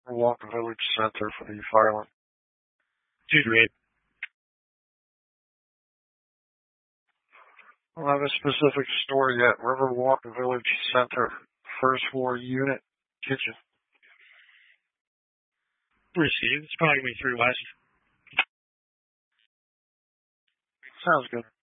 Riverwalk Village Center for the filing. 238. I don't have a specific store yet. Riverwalk Village Center, first floor unit, kitchen. Received. It's probably going to be 3 West. Sounds good.